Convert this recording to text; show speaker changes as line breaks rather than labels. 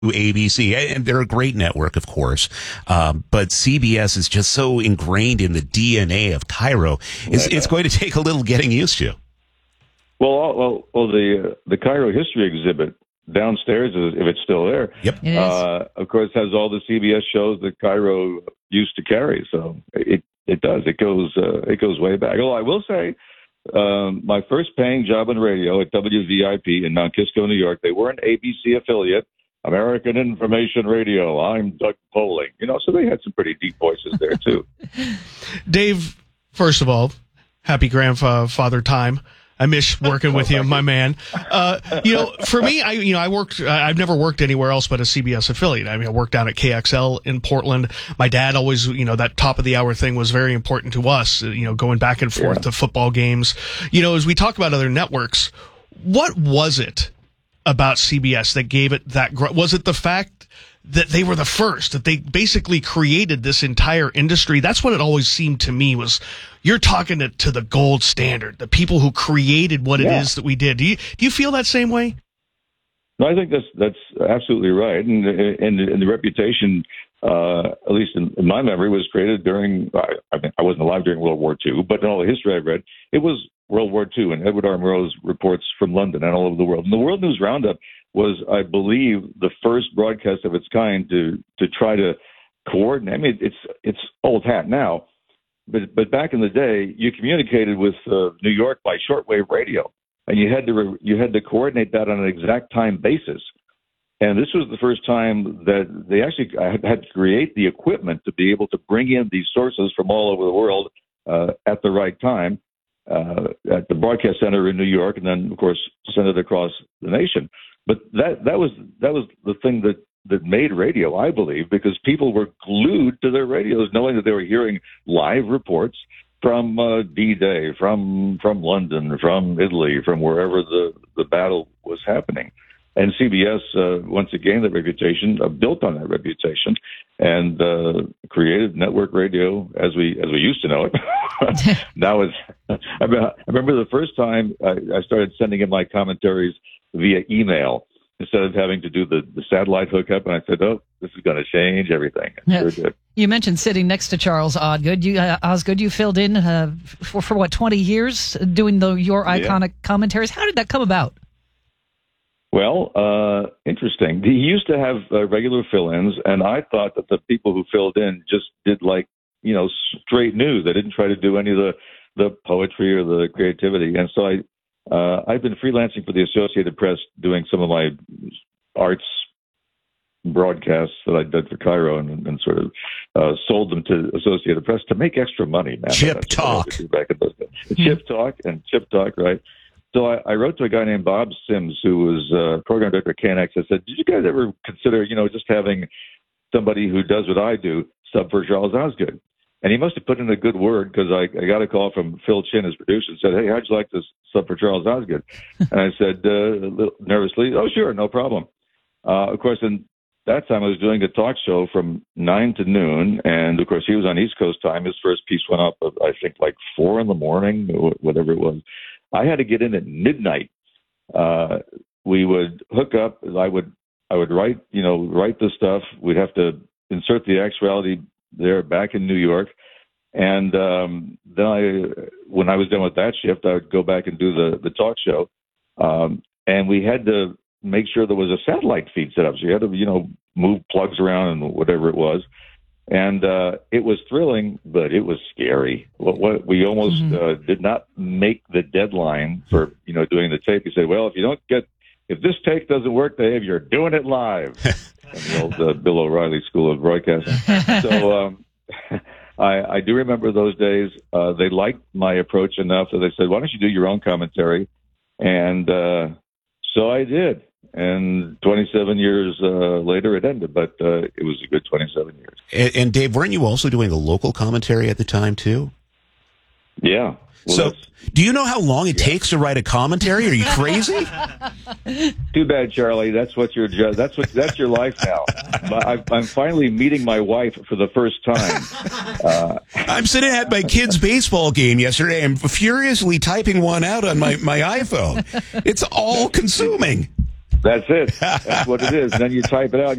ABC, and they're a great network, of course. But CBS is just so ingrained in the DNA of Cairo. It's going to take a little getting used to.
Well, the Cairo History exhibit downstairs, if it's still there,
yep,
it is.
Of course, has all the CBS shows that Cairo used to carry. So it does. It goes way back. Although I will say, my first paying job on radio at WVIP in Mount Kisco, New York, they were an ABC affiliate, American Information Radio. I'm Doug Poling. So they had some pretty deep voices there too.
Dave, first of all, happy grandfather time. I miss working with you, my man. For me, I've never worked anywhere else but a CBS affiliate. I worked down at KXL in Portland. My dad always, that top of the hour thing was very important to us, going back and forth to football games. As we talk about other networks, what was it about CBS that gave it that? Was it the fact that they were the first, that they basically created this entire industry? That's what it always seemed to me was, you're talking to the gold standard, the people who created what it is that we did. Do you feel that same way?
No, I think that's absolutely right. And the reputation, at least in my memory, was created during, I wasn't alive during World War II, but in all the history I've read, it was World War II and Edward R. Murrow's reports from London and all over the world. And the World News Roundup was, I believe, the first broadcast of its kind to try to coordinate. I mean, it's old hat now, but back in the day, you communicated with New York by shortwave radio, and you had to coordinate that on an exact time basis. And this was the first time that they actually had to create the equipment to be able to bring in these sources from all over the world at the right time at the broadcast center in New York, and then, of course, send it across the nation. But that was the thing that made radio, I believe, because people were glued to their radios, knowing that they were hearing live reports from D-Day, from London, from Italy, from wherever the battle was happening. And CBS, once again, that reputation, built on that reputation, and created network radio as we used to know it. Now I remember the first time I started sending in my commentaries via email instead of having to do the satellite hookup, and I said, "Oh, this is going to change everything." Sure.
You mentioned sitting next to Charles Osgood. You filled in for what, 20 years doing your iconic commentaries. How did that come about?
Well, interesting. He used to have regular fill-ins, and I thought that the people who filled in just did straight news. They didn't try to do any of the poetry or the creativity. And so I've been freelancing for the Associated Press, doing some of my arts broadcasts that I did for Cairo, and sort of sold them to Associated Press to make extra money. Man,
Chip Talk.
Chip Talk, right? So I wrote to a guy named Bob Sims, who was program director at KNX. I said, "Did you guys ever consider, just having somebody who does what I do sub for Charles Osgood?" And he must have put in a good word, because I got a call from Phil Chin, his producer, and said, "Hey, how'd you like this sub for Charles Osgood?" And I said, a little nervously, "Oh, sure, no problem." Of course, in that time I was doing a talk show from 9 to noon, and of course he was on East Coast time. His first piece went up, I think, like 4 a.m, or whatever it was. I had to get in at midnight. We would hook up. I would write the stuff. We'd have to insert the actuality there back in New York. And then when I was done with that shift, I would go back and do the talk show. And we had to make sure there was a satellite feed set up. So you had to, move plugs around and whatever it was. And it was thrilling, but it was scary. What we almost did not make the deadline for doing the tape. He said, "Well, if this take doesn't work, Dave, you're doing it live." In the old Bill O'Reilly School of Broadcasting. So I do remember those days. They liked my approach enough that they said, "Why don't you do your own commentary?" And so I did. And 27 years later, it ended, but it was a good 27 years.
And Dave, weren't you also doing a local commentary at the time, too?
Yeah. Well,
so, do you know how long it takes to write a commentary? Are you crazy?
Too bad, Charlie. That's your life now. I'm finally meeting my wife for the first time.
I'm sitting at my kid's baseball game yesterday. I'm furiously typing one out on my iPhone. It's all consuming.
That's it. That's what it is. And then you type it out.